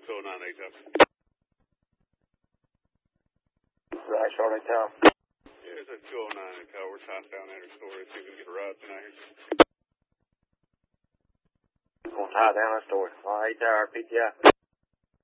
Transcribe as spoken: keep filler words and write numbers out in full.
two oh nine H F. Right, Charlotte Tower. Yeah, it's a two oh nine Tower. We're trying down there to store it, see if we can get a ride tonight here. Gonna tie down that story. All right, Tower, P T I.